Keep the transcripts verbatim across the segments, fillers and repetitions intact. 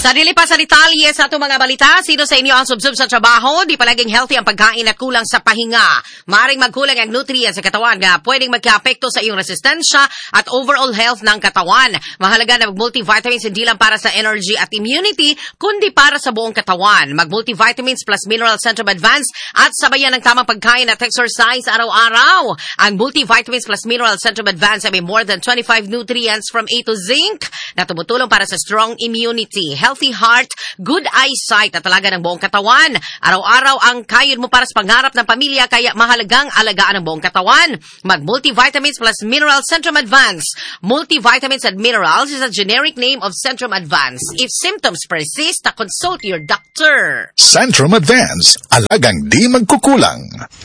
Sa dili pa sa detalye sa itong mga balita, sino sa inyo ang subsub sa trabaho? Di palaging healthy ang pagkain at kulang sa pahinga. Maring magkulang ang nutrients sa katawan na pwedeng magka-apekto sa iyong resistensya at overall health ng katawan. Mahalaga na mag-multivitamins hindi lang para sa energy at immunity, kundi para sa buong katawan. Mag-multivitamins plus mineral Centrum Advance at sabayan ng tamang pagkain at exercise araw-araw. Ang multivitamins plus mineral Centrum Advance ay may more than twenty-five nutrients from A to zinc na tumutulong para sa strong immunity, healthy heart, good eyesight at talaga ng buong katawan. Araw-araw ang kayod mo para sa pangarap ng pamilya kaya mahalagang alagaan ng buong katawan. Mag-multivitamins plus mineral Centrum Advance. Multivitamins and minerals is a generic name of Centrum Advance. If symptoms persist, consult your doctor. Centrum Advance, alagang di magkukulang.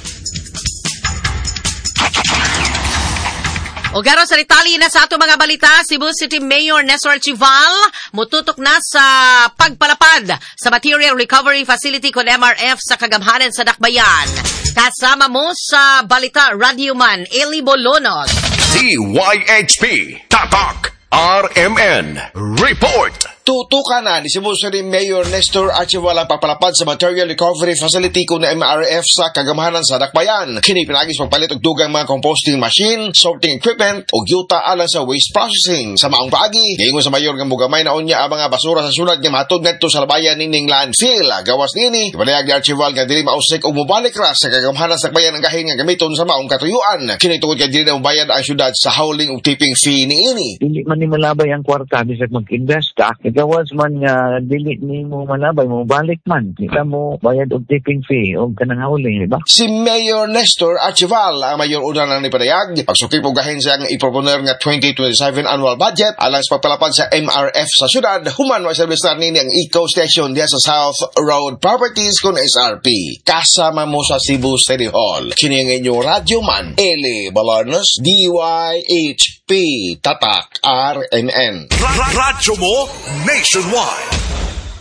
O garo sa detalye na sa ato mga balita, Cebu City Mayor Nestor Chival mututok na sa pagpalapad sa Material Recovery Facility con M R F sa Kagamhanan sa Dakbayan. Kasama mo sa balita, Radyoman Eli Bolonos. D Y H P Tatak R M N Report. Tutukan na ni Cebu City Mayor Nestor Archival ang pagpalapad sa Material Recovery Facility kung M R F sa Kagamhanan sa Dakbayan. Kini pinagis pagpalit og dugang mga composting machine, sorting equipment ug yuta alang sa waste processing. Sa maong paagi, giingon sa mayor nga mugamay na unya ang mga basura sa sulad nga matud ngadto sa labayan ning landfill. Gawas nini, ibanayag ni Archival nga dili mausik og mobalik ra sa Kagamhanan sa Dakbayan ang gahin nga gamiton sa maong katuyuan. Kini tungod kay dili na mabayad ang syudad sa howling ug tipping fee niini. Dili man ni malabay ang kwarta bisag mag-invest ka. Gawas man nga dili ni mo malabay mo balik man kita mo bayad og tipping fee og kanang hauling, di ba? Si Mayor Nestor Archival ang mayor una nang nipadayag pagsukip og gahin sa iproponer nga twenty twenty-seven annual budget alang sa pagpalapad sa M R F sa syudad human wa establishar nini ang eco station diha sa South Road Properties kon S R P. Kasama mo sa Cebu City Hall. Kini ang inyong radyoman Eli Bolonos, D Y H P Tatak R M N. Radyo mo nationwide.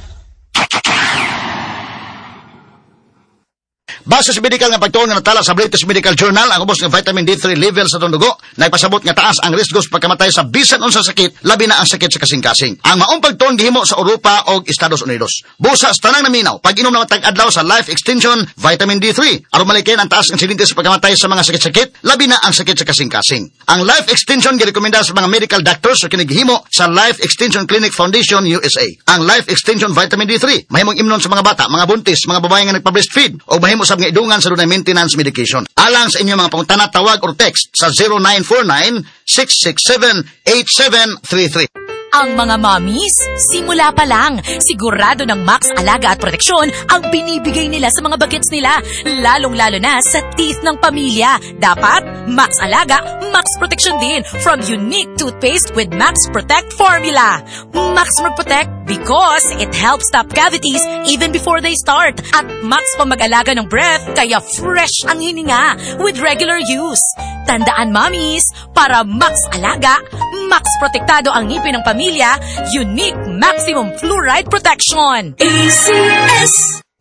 Base sa medical nga pagtuon nga natala sa British Medical Journal, ang ubos ng vitamin D three level sa itong dugo, nagpasabot nga taas ang risko sa pagkamatay sa bisan unsa sakit, labi na ang sakit sa kasing-kasing. Ang maong pagtuon gihimo sa Europa o Estados Unidos. Busa sa tanang naminaw, pag-inom na matag adlaw sa Life Extension Vitamin D three, aron malikin ang taas ng insidente sa pagkamatay sa mga sakit-sakit, labi na ang sakit sa kasing-kasing. Ang Life Extension girekomenda sa mga medical doctors sa kinigihimo sa Life Extension Clinic Foundation U S A. Ang Life Extension Vitamin D three, mahimong imnon sa mga bata, mga buntis, mga babae nga nagpa-breastfeed o mahimo sa mga idungan sa dunay maintenance medication. Alang sa inyong mga pangutana, tawag or text sa zero nine four nine, six six seven, eight seven three three. Ang mga mommies, simula pa lang, sigurado ng Max Alaga at Proteksyon ang binibigay nila sa mga bagets nila, lalong-lalo na sa teeth ng pamilya. Dapat, Max Alaga, Max Proteksyon din from unique toothpaste with Max Protect formula. Max Protect because it helps stop cavities even before they start. At Max pa mag-alaga ng breath, kaya fresh ang hininga with regular use. Tandaan, mommies, para Max Alaga, Max Protektado ang ngipin ng pamilya, unique maximum fluoride protection. A C S!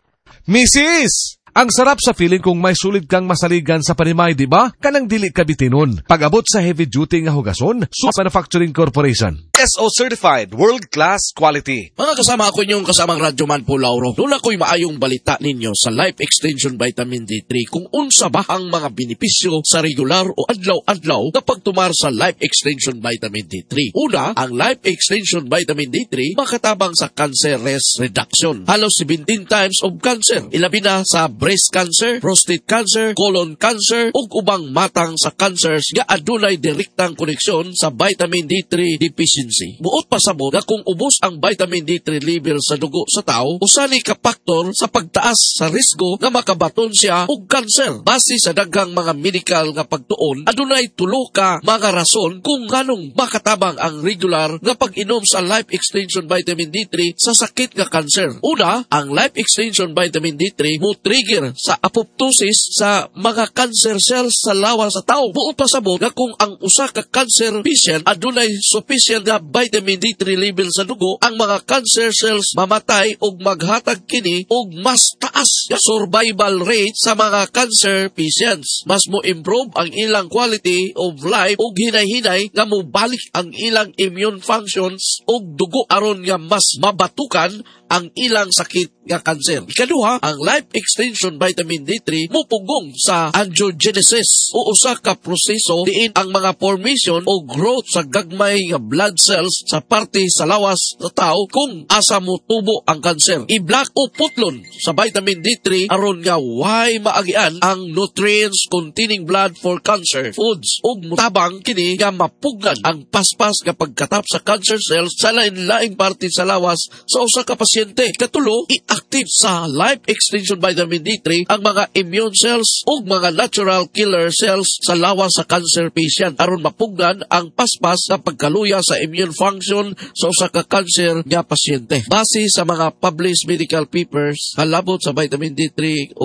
Missus! Ang sarap sa feeling kung may sulit kang masaligan sa panimay, di ba? Kanang dili ka bitinon. Pag-abot sa heavy duty nga hugason, Supa Manufacturing Corporation. S O certified, world-class quality. Mga kasama ako inyong kasamang radyoman po Lauro. Lula ko'y maayong balita ninyo sa Life Extension Vitamin D three kung unsa ba ang mga benepisyo sa regular o adlaw-adlaw kapag tumar sa Life Extension Vitamin D three. Una, ang Life Extension Vitamin D three makatabang sa cancer risk reduction. Halos seventeen times of cancer. Ilabi na sa breast cancer, prostate cancer, colon cancer, ug ubang matang sa cancers nga adunay direktang koneksyon sa vitamin D three deficiency. Buot pasabot nga kung ubos ang vitamin D three level sa dugo sa tao, usani ka faktor sa pagtaas sa risgo nga makabaton siya og cancer. Base sa daghang mga medical nga pagtuon, adunay tulo ka mga rason kung nganong makatabang ang regular nga pag-inom sa Life Extension Vitamin D three sa sakit nga cancer. Una, ang Life Extension Vitamin D three mo trigger trigger sa apoptosis sa mga cancer cells sa lawas sa tao. Buot pasabot nga kung ang usa ka cancer patient adunay sufficient nga vitamin D three level sa dugo, ang mga cancer cells mamatay og maghatag kini og mas taas nga survival rate sa mga cancer patients. Mas mo improve ang ilang quality of life og hinay-hinay nga mobalik ang ilang immune functions og dugo aron nga mas mabatukan ang ilang sakit nga kanser. Ikaduha, ang Life Extension Vitamin D three mupugong sa angiogenesis o usa ka proseso diin ang mga formation o growth sa gagmay nga blood cells sa parte sa lawas sa tao kung asa mo tubo ang kanser. I-block o putlon sa vitamin D three aron nga way maagian ang nutrients containing blood for cancer foods ug mutabang kini nga mapugnan ang paspas nga pagkatap sa cancer cells sa lain-laing parte sa lawas sa usa ka pasyente. Katulo, i-active sa Life Extension Vitamin D three ang mga immune cells ug mga natural killer cells sa lawas sa cancer patient aron mapugnan ang paspas sa pagkaluya sa immune function sa usa ka cancer nga pasyente. Base sa mga published medical papers kalabot sa vitamin D three